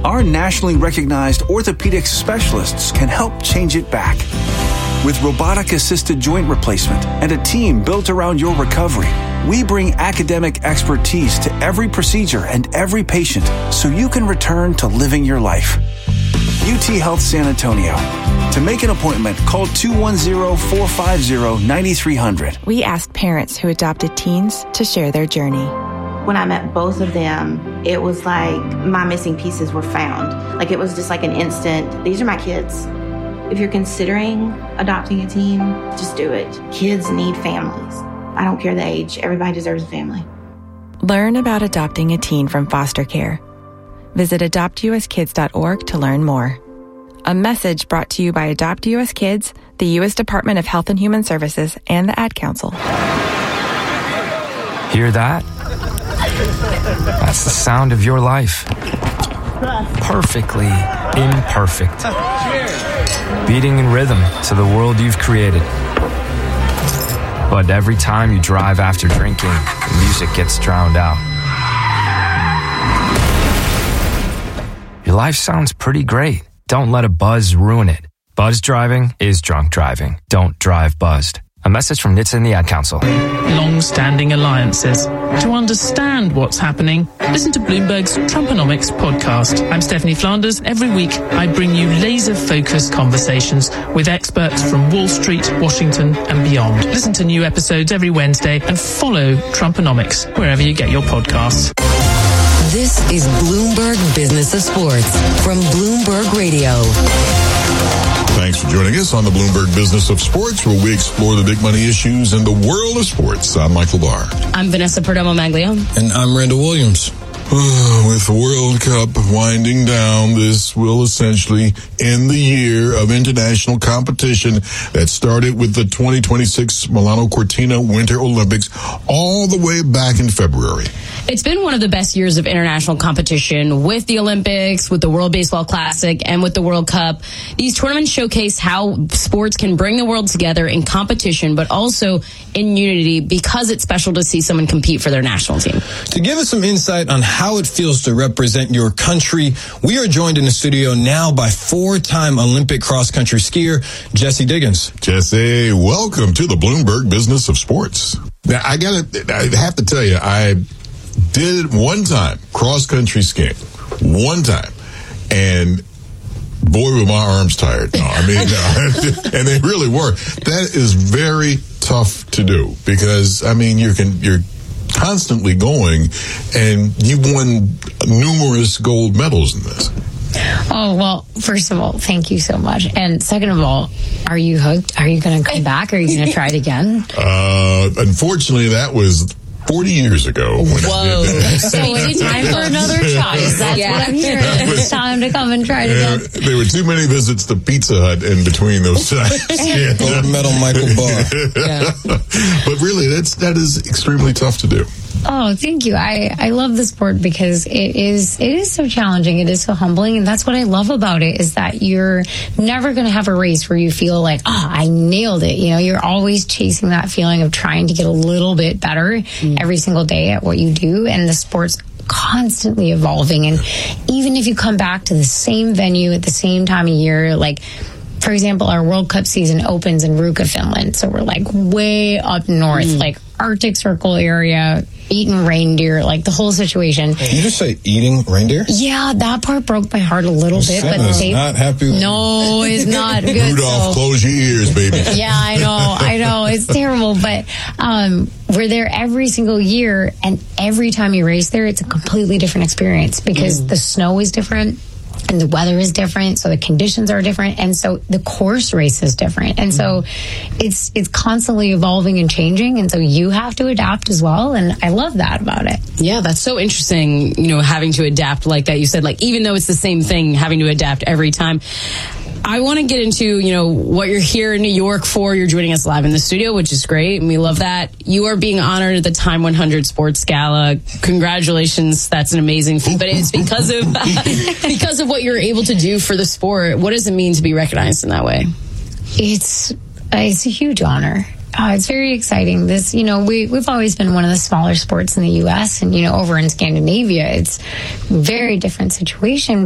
Our nationally recognized orthopedic specialists can help change it back. With robotic-assisted joint replacement and a team built around your recovery, we bring academic expertise to every procedure and every patient so you can return to living your life. UT Health San Antonio. To make an appointment, call 210-450-9300. We asked parents who adopted teens to share their journey. When I met both of them, it was like my missing pieces were found. Like it was just like an instant, these are my kids. If you're considering adopting a teen, just do it. Kids need families. I don't care the age. Everybody deserves a family. Learn about adopting a teen from foster care. Visit adoptuskids.org to learn more. A message brought to you by Adopt U.S. Kids, the U.S. Department of Health and Human Services, and the Ad Council. Hear that? That's the sound of your life. Perfectly imperfect. Beating in rhythm to the world you've created. But every time you drive after drinking, the music gets drowned out. Your life sounds pretty great. Don't let a buzz ruin it. Buzz driving is drunk driving. Don't drive buzzed. A message from NHTSA and the Ad Council. Long-standing alliances. To understand what's happening, listen to Bloomberg's Trumponomics podcast. I'm Stephanie Flanders. Every week, I bring you laser-focused conversations with experts from Wall Street, Washington, and beyond. Listen to new episodes every Wednesday and follow Trumponomics wherever you get your podcasts. This is Bloomberg Business of Sports from Bloomberg Radio. Thanks for joining us on the Bloomberg Business of Sports, where we explore the big money issues in the world of sports. I'm Michael Barr. I'm Vanessa Perdomo-Maglione. And I'm Randall Williams. With the World Cup winding down, this will essentially end the year of international competition that started with the 2026 Milano Cortina Winter Olympics all the way back in February. It's been one of the best years of international competition with the Olympics, with the World Baseball Classic, and with the World Cup. These tournaments showcase how sports can bring the world together in competition, but also in unity, because it's special to see someone compete for their national team. To give us some insight on how it feels to represent your country, we are joined in the studio now by four-time Olympic cross-country skier, Jessie Diggins. Jessie, welcome to the Bloomberg Business of Sports. Now, I have to tell you, I did it one time, cross-country skiing, one time, and boy, were my arms tired. No, I mean, and they really were. That is very tough to do because, I mean, you're constantly going, and you've won numerous gold medals in this. Oh, well, first of all, thank you so much. And second of all, are you hooked? Are you going to come back? Are you going to try it again? Unfortunately, that was 40 years ago. When I did that. So it's time for another try. That's what I'm hearing. It's time to come and try it again. There were too many visits to Pizza Hut in between those times. Gold medal Michael Barr. Yeah. But really, that is extremely tough to do. Oh, thank you. I love the sport because it is so challenging. It is so humbling. And that's what I love about it, is that you're never going to have a race where you feel like, I nailed it. You know, you're always chasing that feeling of trying to get a little bit better every single day at what you do. And the sport's constantly evolving. And even if you come back to the same venue at the same time of year, like, for example, our World Cup season opens in Ruka, Finland. So we're like way up north, like Arctic Circle area, eating reindeer, like the whole situation. Did you just say eating reindeer? Yeah, that part broke my heart a little bit. But they not happy with No, it's not good. Rudolph, close your ears, baby. Yeah, I know. It's terrible. But we're there every single year, and every time you race there, it's a completely different experience because the snow is different. And the weather is different, so the conditions are different, and so the course race is different, and so it's constantly evolving and changing, and so you have to adapt as well, and I love that about it. Yeah, that's so interesting, you know, having to adapt like that. You said, like, even though it's the same thing, having to adapt every time. I want to get into, you know, what you're here in New York for. You're joining us live in the studio, which is great, and we love that. You are being honored at the Time 100 Sports Gala. Congratulations. That's an amazing feat, but it's because of what you're able to do for the sport. What does it mean to be recognized in that way? It's a huge honor. It's very exciting. This, you know, we've always been one of the smaller sports in the U.S. and, you know, over in Scandinavia, it's a very different situation.